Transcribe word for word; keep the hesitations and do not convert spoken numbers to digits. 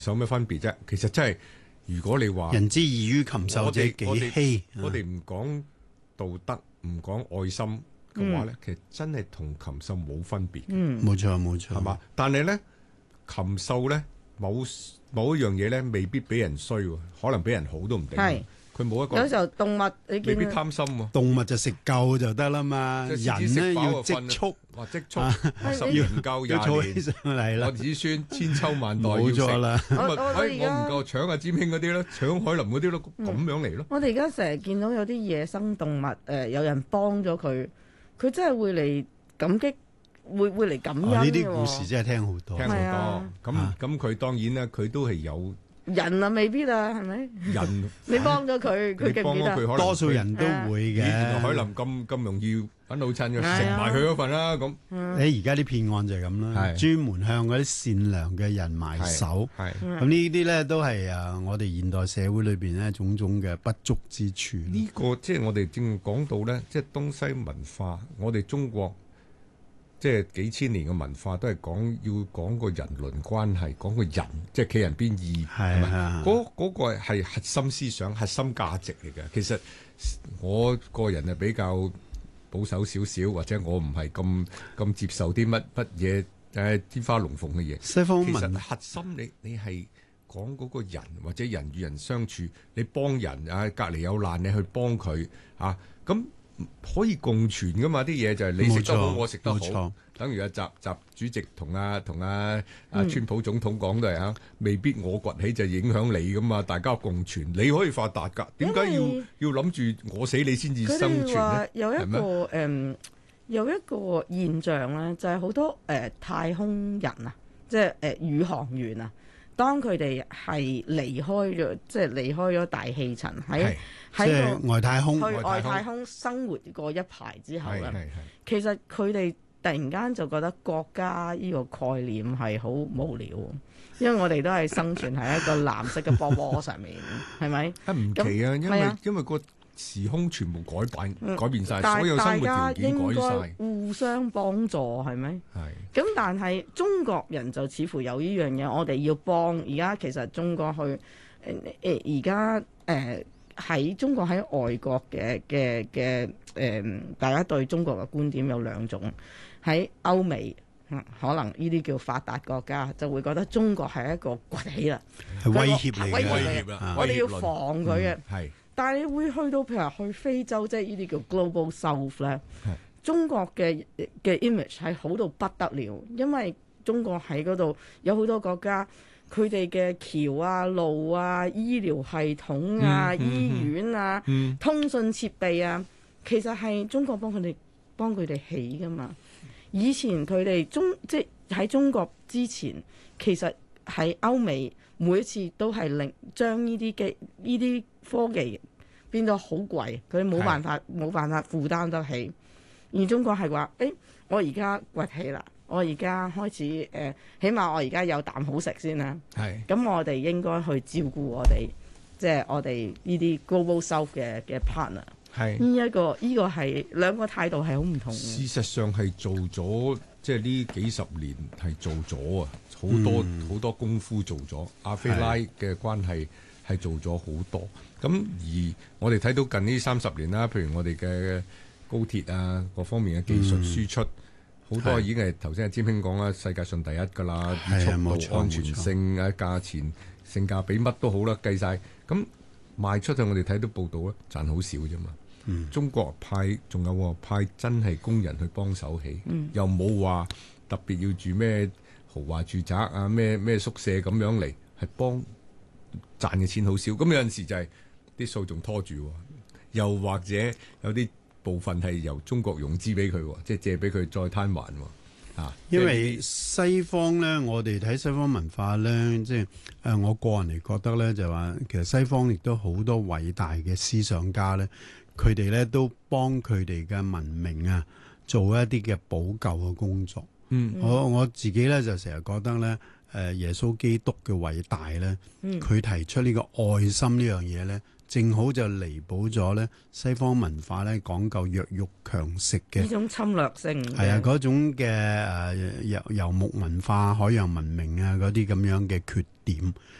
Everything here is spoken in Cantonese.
有咩分別啫？其實真係，如果你話人之異於禽獸者幾希， 我哋唔講道德，唔講愛心嘅話咧， 嗯、 其實真係同禽獸冇分別。 嗯， 冇錯冇錯， 係嘛？但係咧，禽獸咧，某某一樣嘢咧，未必俾人衰，可能俾人好都唔定。 係佢冇一個有時候動物你未見必貪心喎。 動物就食夠就得啦嘛， 即係獅子人咧要食飽就積蓄。 話積蓄十年唔夠要儲廿年， 起上嚟啦我子孫千秋萬代要冇錯啦。 食。咁我啊，哎， 我而家我唔夠搶阿占興嗰啲咧，搶海林嗰啲咯，咁樣嚟咯。 我哋而家成日見到有啲野生動物，誒、呃、有人幫咗佢，佢真係會嚟感激，會會嚟感恩嘅喎。 呢啲故事真係聽好多， 聽好係啊多。咁咁佢當然咧，佢都係有人啊，未必啊，係咪？ 人你幫咗佢，佢記唔記得？ 幫咗佢，可能多數人都會嘅。 原來海林咁咁容易揾到親嘅， 係啊食埋佢嗰份啦。咁你而家啲騙案就係咁啦， 係專門向嗰啲善良嘅人埋手。 係咁呢啲咧都係啊，我哋現代社會裏邊咧種種嘅不足之處。 呢個即係我哋正講到咧，即係東西文化，我哋中國即係幾千年嘅文化都係講要講個人倫關係，講個人即係企人邊義，係咪？ 啊， 嗰嗰個係核心思想、核心價值嚟嘅。其實我個人係比較保守少少，或者我唔係咁咁接受啲乜乜嘢誒天花龍鳳嘅嘢。 西方其實文核心你你係講嗰個人或者人與人相處，你幫人啊，隔離有難你去幫佢啊，咁可以共存噶嘛？啲嘢就係你食得好， 冇錯我食得冇錯好。等於阿習習主席同阿同阿阿川普總統講都係嚇，未必我崛起就影響你噶嘛，大家共存，你可以發達㗎。點解要因為要諗住我死你先至佢生哋話存咧？ 有一係咩個誒、嗯、有一個現象咧，就係、是、好多誒、呃、太空人啊，即係誒宇航員啊，當佢哋係離開咗，即係離開咗大氣層喺即喺係外太空， 去外外太空太空生活過一排之後咧， 係係係其實佢哋突然間就覺得國家呢個概念係好無聊，因為我哋都係生存喺一個藍色嘅波波上面，係咪？ 啊唔奇啊，因為係啊因為個時空全部改變嗯改變晒， 但所有生活條大家件改應該晒。 互相幫助，係咪？ 係咁但係中國人就似乎有呢樣嘢，我哋要幫。而家其實中國去誒誒，而家誒喺中國喺外國嘅嘅嘅誒，大家對中國嘅觀點有兩種。喺歐美，嗯可能呢啲叫發達國家，就會覺得中國係一個崛起啦， 係威脅嚟威嘅。 脅嚟啦我哋要威脅論防佢嘅。 係但係你會去到譬如去非洲，即係呢啲叫 Global South 咧，中國嘅嘅 image 係好到不得了，因為中國喺嗰度有好多國家，佢哋嘅橋啊、路啊、醫療系統啊、 嗯嗯醫院啊、 嗯通訊設備啊，其實係中國幫佢哋幫佢哋起噶嘛。以前佢哋中即係喺中國之前，其實喺歐美每一次都係令將呢啲機呢啲科技變到好貴，佢冇辦法冇辦法負擔得起。而中國係話：誒、欸，我而家崛起啦，我而家開始誒、呃，起碼我而家有啖好食先啦。 係咁我哋應該去照顧我哋，即係我哋呢啲 Global South 嘅嘅 partner。 係呢一個呢個係兩個態度係好唔同嘅。 事實上係做咗，即係呢幾十年係做咗啊，好多好、 嗯、 多功夫做咗。亞非拉嘅關係係做咗好多。咁而我哋睇到近呢三十年啦，譬如我哋嘅高鐵啊，各方面嘅技術輸出，好、嗯、多已經係頭先阿占興講啦，世界上第一㗎啦，速度、安全性啊、價錢、性價比乜都好啦，計晒。咁賣出去我哋睇到報道咧，賺好少啫嘛。嗯、中國派仲有派真係工人去幫手起，嗯、又冇話特別要住咩豪華住宅啊，咩咩宿舍咁樣嚟，係幫賺嘅錢好少。咁有陣時就係啲數仲拖住，又或者有啲部分係由中國融資俾佢，即係借俾佢再攤還。啊， 因為西方咧，我哋睇西方文化咧，即係誒，我個人嚟覺得咧，就話其實西方亦都好多偉大嘅思想家咧。佢哋咧都幫佢哋嘅文明啊做一啲嘅補救嘅工作。嗯，我我自己咧就成日覺得咧，誒耶穌基督嘅偉大咧，佢、嗯、提出呢個愛心呢樣嘢咧， 正好就彌補咗咧西方文化咧講究弱肉強食嘅呢種侵略性嘅係啊嗰種嘅誒遊遊牧文化、海洋文明啊嗰啲咁樣嘅缺點。